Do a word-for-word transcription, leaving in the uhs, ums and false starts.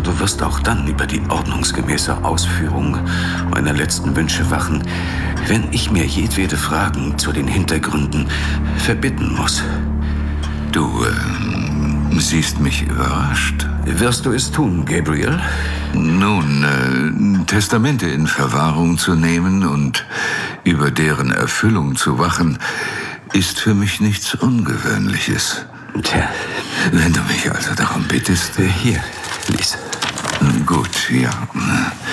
hoffe, du wirst auch dann über die ordnungsgemäße Ausführung meiner letzten Wünsche wachen, wenn ich mir jedwede Fragen zu den Hintergründen verbitten muss. Du äh, siehst mich überrascht. Wirst du es tun, Gabriel? Nun, äh, Testamente in Verwahrung zu nehmen und über deren Erfüllung zu wachen, ist für mich nichts Ungewöhnliches. Tja. Wenn du mich also darum bittest... Hier, lies. Gut, ja.